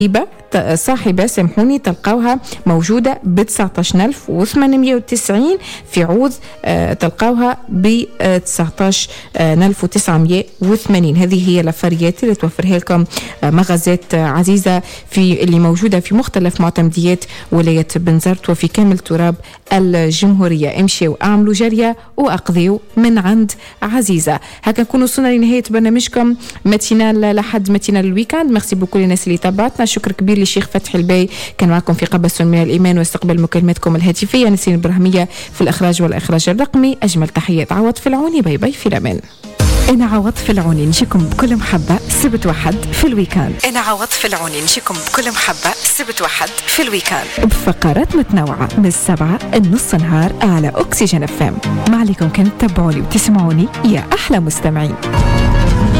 صاحبة سامحوني تلقاوها موجودة ب 19,890. في عوض تلقاوها ب 19,980. هذه هي لافاريات اللي توفرها لكم مغازات عزيزة في اللي موجودة في مختلف معتمديات ولاية بنزرت وفي كامل تراب الجمهورية. امشوا اعملوا جرية واقضيوا من عند عزيزة. هكا نكون وصلنا لنهاية برنامجكم ماتينال لحد ماتينال الويكاند. ميرسي بوكو للناس اللي تابعتنا. شكر كبير للشيخ فتحي الباي كان معكم في قبس من الإيمان واستقبل مكالماتكم الهاتفية. نسرين إبراهيمية في الإخراج والإخراج الرقمي. أجمل تحيات عوض في العوني. باي باي في الأمان. أنا عوض في العوني نجيكم بكل محبة سبت واحد في الويكاند. أنا عوض في العوني نجيكم بكل محبة سبت واحد في الويكاند بفقرات متنوعة من 7 النص نهار على أكسجين FM. ما عليكم كان تتابعوني وتسمعوني يا أحلى مستمعين.